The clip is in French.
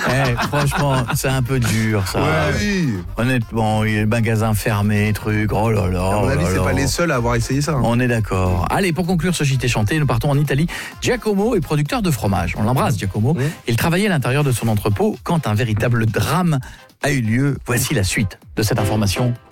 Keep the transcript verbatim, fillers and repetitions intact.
Eh, franchement, c'est un peu dur, ça. Ouais, oui. Honnêtement, il y a le magasin fermé, truc. Oh là là. À mon oh avis, là c'est là. pas les seuls à avoir essayé ça. Hein. On est d'accord. Allez, pour conclure ce J T chanté, nous partons en Italie. Giacomo est producteur de fromage. On l'embrasse, Giacomo. Mmh. Il travaillait à l'intérieur de son entrepôt quand un véritable drame a eu lieu. Voici la suite de cette information